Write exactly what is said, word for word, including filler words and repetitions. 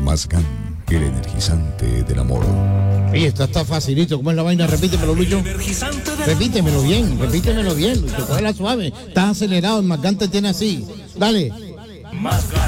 Mazgán, el energizante del amor. Oye, esto está facilito. ¿Cómo es la vaina? Repítemelo, Lucho. Repítemelo bien, repítemelo bien, Lucho. Cógela suave. Estás acelerado, el Mazgán te tiene así. Dale. Mazgán.